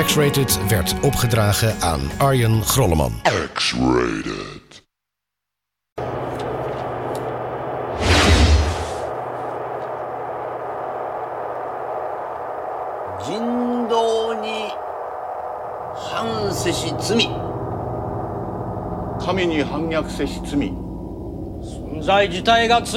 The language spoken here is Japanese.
X-Rated werd opgedragen aan Arjen Grolleman. X-Rated. 人道に反せし罪、 神に反逆せし罪、 存在自体が罪